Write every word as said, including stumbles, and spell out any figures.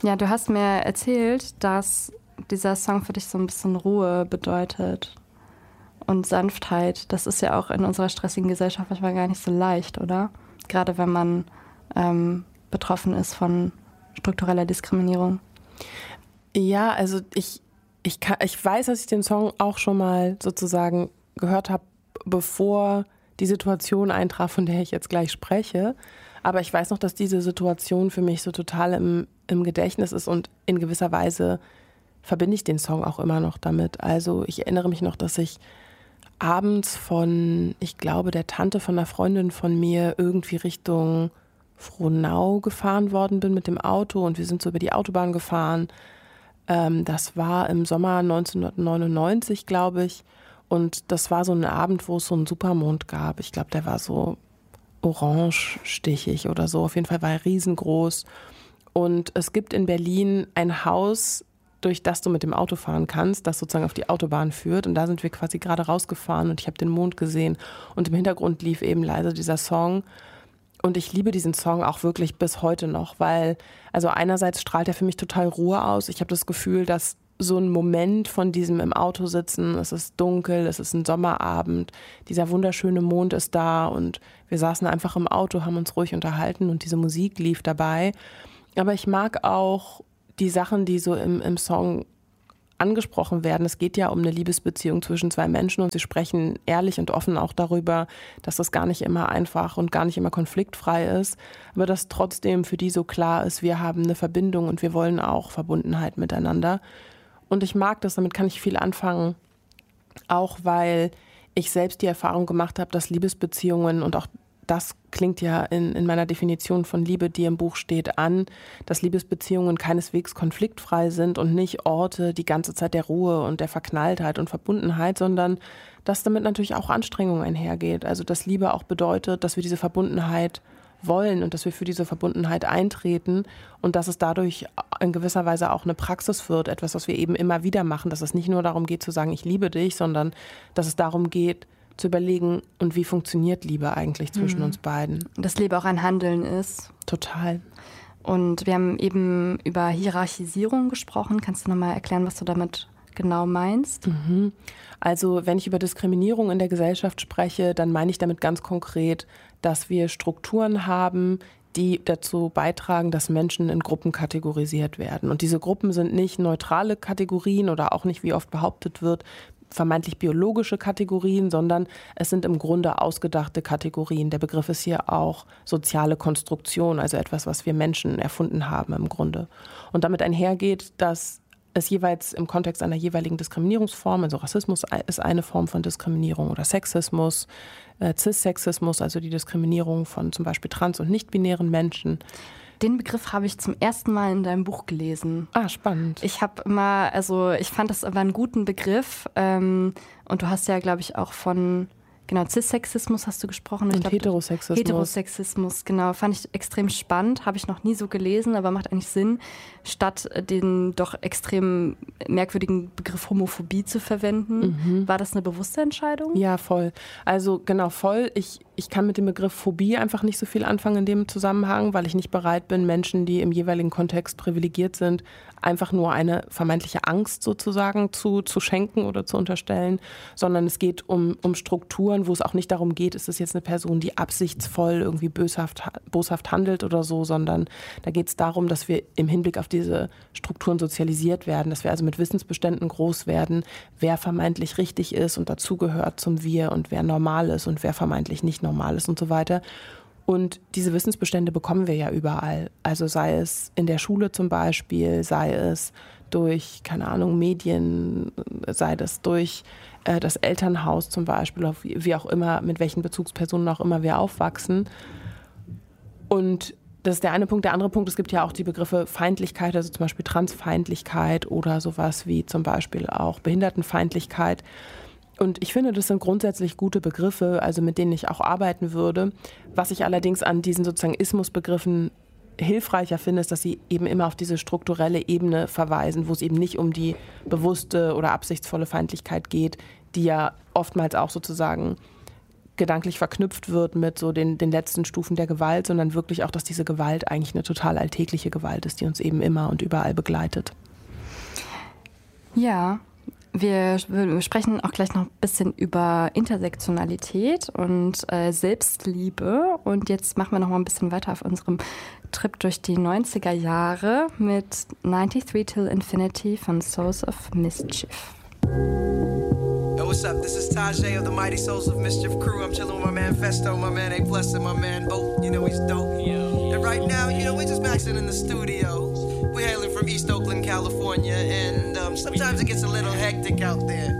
Ja, du hast mir erzählt, dass dieser Song für dich so ein bisschen Ruhe bedeutet und Sanftheit. Das ist ja auch in unserer stressigen Gesellschaft manchmal gar nicht so leicht, oder? Gerade wenn man ähm, betroffen ist von struktureller Diskriminierung. Ja, also ich, ich, kann, ich weiß, dass ich den Song auch schon mal sozusagen gehört habe, bevor die Situation eintraf, von der ich jetzt gleich spreche. Aber ich weiß noch, dass diese Situation für mich so total im, im Gedächtnis ist und in gewisser Weise verbinde ich den Song auch immer noch damit. Also ich erinnere mich noch, dass ich abends von, ich glaube, der Tante von einer Freundin von mir irgendwie Richtung Frohnau gefahren worden bin mit dem Auto und wir sind so über die Autobahn gefahren. Ähm, das war im Sommer neunzehnhundertneunundneunzig, glaube ich. Und das war so ein Abend, wo es so einen Supermond gab. Ich glaube, der war so orange-stichig oder so. Auf jeden Fall war er riesengroß. Und es gibt in Berlin ein Haus, durch das du mit dem Auto fahren kannst, das sozusagen auf die Autobahn führt. Und da sind wir quasi gerade rausgefahren und ich habe den Mond gesehen. Und im Hintergrund lief eben leise dieser Song. Und ich liebe diesen Song auch wirklich bis heute noch, weil, also einerseits strahlt er für mich total Ruhe aus. Ich habe das Gefühl, dass so ein Moment von diesem im Auto sitzen, es ist dunkel, es ist ein Sommerabend, dieser wunderschöne Mond ist da und wir saßen einfach im Auto, haben uns ruhig unterhalten und diese Musik lief dabei. Aber ich mag auch die Sachen, die so im, im Song angesprochen werden. Es geht ja um eine Liebesbeziehung zwischen zwei Menschen und sie sprechen ehrlich und offen auch darüber, dass das gar nicht immer einfach und gar nicht immer konfliktfrei ist, aber dass trotzdem für die so klar ist, wir haben eine Verbindung und wir wollen auch Verbundenheit miteinander. Und ich mag das, damit kann ich viel anfangen, auch weil ich selbst die Erfahrung gemacht habe, dass Liebesbeziehungen und auch das klingt ja in, in meiner Definition von Liebe, die im Buch steht, an, dass Liebesbeziehungen keineswegs konfliktfrei sind und nicht Orte die ganze Zeit der Ruhe und der Verknalltheit und Verbundenheit, sondern dass damit natürlich auch Anstrengung einhergeht. Also dass Liebe auch bedeutet, dass wir diese Verbundenheit wollen und dass wir für diese Verbundenheit eintreten und dass es dadurch in gewisser Weise auch eine Praxis wird, etwas, was wir eben immer wieder machen, dass es nicht nur darum geht zu sagen, ich liebe dich, sondern dass es darum geht, zu überlegen, und wie funktioniert Liebe eigentlich zwischen mhm. uns beiden. Dass Liebe auch ein Handeln ist. Total. Und wir haben eben über Hierarchisierung gesprochen. Kannst du nochmal erklären, was du damit genau meinst? Mhm. Also wenn ich über Diskriminierung in der Gesellschaft spreche, dann meine ich damit ganz konkret, dass wir Strukturen haben, die dazu beitragen, dass Menschen in Gruppen kategorisiert werden. Und diese Gruppen sind nicht neutrale Kategorien oder auch nicht, wie oft behauptet wird, vermeintlich biologische Kategorien, sondern es sind im Grunde ausgedachte Kategorien. Der Begriff ist hier auch soziale Konstruktion, also etwas, was wir Menschen erfunden haben im Grunde. Und damit einhergeht, dass es jeweils im Kontext einer jeweiligen Diskriminierungsform, also Rassismus ist eine Form von Diskriminierung oder Sexismus, äh, Cis-Sexismus, also die Diskriminierung von zum Beispiel trans- und nicht-binären Menschen. Den Begriff habe ich zum ersten Mal in deinem Buch gelesen. Ah, spannend. Ich habe immer, also ich fand das aber einen guten Begriff. Ähm, und du hast ja, glaube ich, auch von, genau, Cis-Sexismus hast du gesprochen. Und ich glaub, Heterosexismus. Heterosexismus, genau. Fand ich extrem spannend, habe ich noch nie so gelesen, aber macht eigentlich Sinn, statt den doch extrem merkwürdigen Begriff Homophobie zu verwenden. Mhm. War das eine bewusste Entscheidung? Ja, voll. Also genau, voll. Ich, ich kann mit dem Begriff Phobie einfach nicht so viel anfangen in dem Zusammenhang, weil ich nicht bereit bin, Menschen, die im jeweiligen Kontext privilegiert sind, einfach nur eine vermeintliche Angst sozusagen zu, zu schenken oder zu unterstellen, sondern es geht um, um Strukturen, wo es auch nicht darum geht, ist es jetzt eine Person, die absichtsvoll irgendwie böshaft, boshaft handelt oder so, sondern da geht es darum, dass wir im Hinblick auf diese Strukturen sozialisiert werden, dass wir also mit Wissensbeständen groß werden, wer vermeintlich richtig ist und dazugehört zum Wir und wer normal ist und wer vermeintlich nicht normal ist und so weiter. Und diese Wissensbestände bekommen wir ja überall. Also sei es in der Schule zum Beispiel, sei es durch, keine Ahnung, Medien, sei es durch äh, das Elternhaus zum Beispiel, oder wie, wie auch immer, mit welchen Bezugspersonen auch immer wir aufwachsen. Und das ist der eine Punkt. Der andere Punkt, es gibt ja auch die Begriffe Feindlichkeit, also zum Beispiel Transfeindlichkeit oder sowas wie zum Beispiel auch Behindertenfeindlichkeit. Und ich finde, das sind grundsätzlich gute Begriffe, also mit denen ich auch arbeiten würde. Was ich allerdings an diesen sozusagen Ismusbegriffen hilfreicher finde, ist, dass sie eben immer auf diese strukturelle Ebene verweisen, wo es eben nicht um die bewusste oder absichtsvolle Feindlichkeit geht, die ja oftmals auch sozusagen gedanklich verknüpft wird mit so den, den letzten Stufen der Gewalt, sondern wirklich auch, dass diese Gewalt eigentlich eine total alltägliche Gewalt ist, die uns eben immer und überall begleitet. Ja, wir, wir sprechen auch gleich noch ein bisschen über Intersektionalität und äh, Selbstliebe. Und jetzt machen wir noch mal ein bisschen weiter auf unserem Trip durch die neunziger Jahre mit ninety-three Till Infinity von Souls of Mischief. Yo, what's up? This is Tajay of the Mighty Souls of Mischief crew. I'm chilling with my man Festo, my man A Plus, and my man Boat. You know he's dope. Yeah. And right now, you know, we're just maxing in the studio. We're hailing from East Oakland, California, and um, sometimes it gets a little hectic out there.